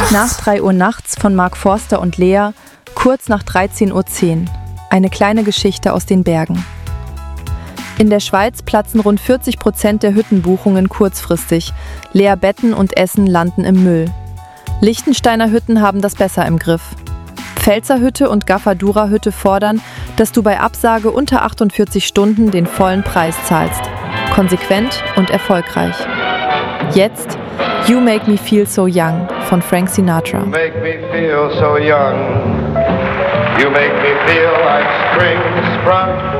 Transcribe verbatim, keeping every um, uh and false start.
Nach drei Uhr nachts von Mark Forster und Lea, kurz nach dreizehn Uhr zehn. Eine kleine Geschichte aus den Bergen. In der Schweiz platzen rund vierzig Prozent der Hüttenbuchungen kurzfristig. Leer Betten und Essen landen im Müll. Liechtensteiner Hütten haben das besser im Griff. Pfälzer Hütte und Gafadura Hütte fordern, dass du bei Absage unter achtundvierzig Stunden den vollen Preis zahlst. Konsequent und erfolgreich. Jetzt You Make Me Feel So Young von Frank Sinatra. You make me feel so young. You make me feel like spring sprung.